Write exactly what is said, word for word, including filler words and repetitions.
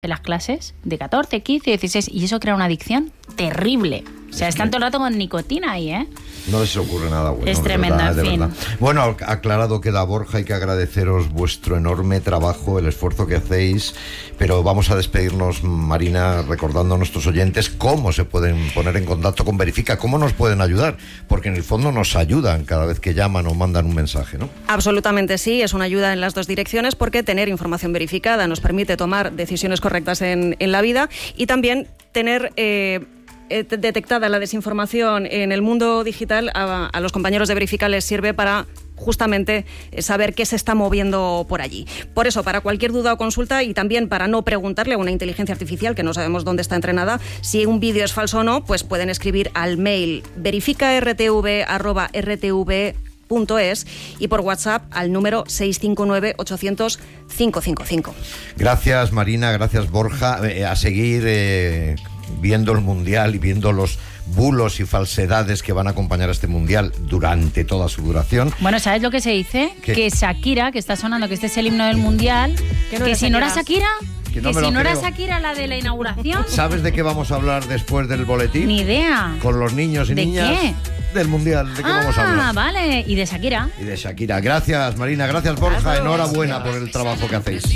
en las clases de catorce, quince, dieciséis, y eso crea una adicción terrible. O sea, están todo el rato con nicotina ahí, ¿eh? No les ocurre nada bueno. Es tremendo, verdad, en de fin. verdad. Bueno, aclarado queda, Borja, hay que agradeceros vuestro enorme trabajo, el esfuerzo que hacéis, pero vamos a despedirnos, Marina, recordando a nuestros oyentes cómo se pueden poner en contacto con Verifica, cómo nos pueden ayudar, porque en el fondo nos ayudan cada vez que llaman o mandan un mensaje, ¿no? Absolutamente sí, es una ayuda en las dos direcciones, porque tener información verificada nos permite tomar decisiones correctas en, en la vida, y también tener... Eh, detectada la desinformación en el mundo digital, a, a los compañeros de Verifica les sirve para justamente saber qué se está moviendo por allí. Por eso, para cualquier duda o consulta, y también para no preguntarle a una inteligencia artificial que no sabemos dónde está entrenada si un vídeo es falso o no, pues pueden escribir al mail verifica r t v arroba r t v punto es y por WhatsApp al número seis cinco nueve, ochocientos, quinientos cincuenta y cinco. Gracias, Marina, gracias, Borja. Eh, a seguir eh, viendo el Mundial y viendo los bulos y falsedades que van a acompañar a este Mundial durante toda su duración. Bueno, ¿sabes lo que se dice? ¿Qué? Que Shakira, que está sonando, que este es el himno del Mundial, Que no que era si no era Shakira. Shakira, Que no que me si lo no era creo. Shakira la de la inauguración. ¿Sabes de qué vamos a hablar después del boletín? Ni idea. Con los niños y ¿De niñas qué? del Mundial. ¿De qué vamos a Ah, hablar? vale. Y de Shakira. Y de Shakira. Gracias, Marina. Gracias, Borja. Gracias. Enhorabuena por el trabajo que hacéis.